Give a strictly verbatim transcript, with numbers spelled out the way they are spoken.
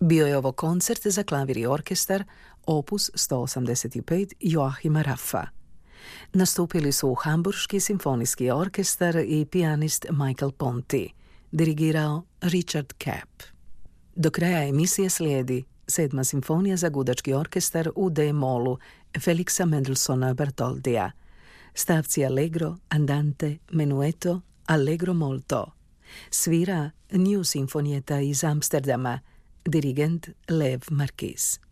Bio je ovo koncert za klavir i orkestar, opus sto osamdeset pet Joachima Raffa. Nastupili su Hamburški simfonijski orkestar i pijanist Michael Ponti, dirigirao Richard Kapp. Do kraja emisije slijedi Sedma simfonija za gudački orkestar u D-molu Felixa Mendelssohna Bartoldija, stavci Allegro, Andante, Menueto, Allegro molto. Svira New Sinfonietta iz Amsterdama, dirigent Lev Marquis.